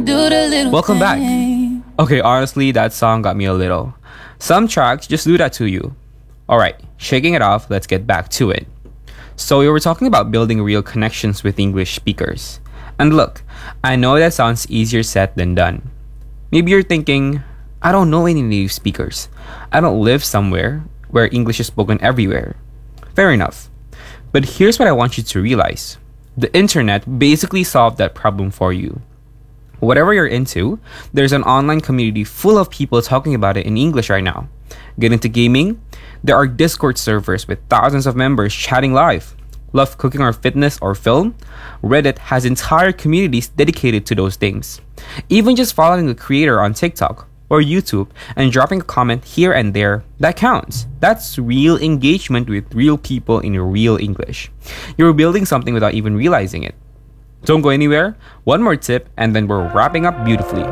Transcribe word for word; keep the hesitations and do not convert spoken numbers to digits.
Welcome back. Okay, honestly, that song got me a little. Some tracks just do that to you. Alright, shaking it off, let's get back to it. So we were talking about building real connections with English speakers. And look, I know that sounds easier said than done. Maybe you're thinking, I don't know any native speakers. I don't live somewhere where English is spoken everywhere. Fair enough. But here's what I want you to realize. The internet basically solved that problem for you. Whatever you're into, there's an online community full of people talking about it in English right now. Get into gaming? There are Discord servers with thousands of members chatting live. Love cooking or fitness or film? Reddit has entire communities dedicated to those things. Even just following a creator on TikTok or YouTube and dropping a comment here and there, that counts. That's real engagement with real people in real English. You're building something without even realizing it. Don't go anywhere. One more tip and then we're wrapping up beautifully.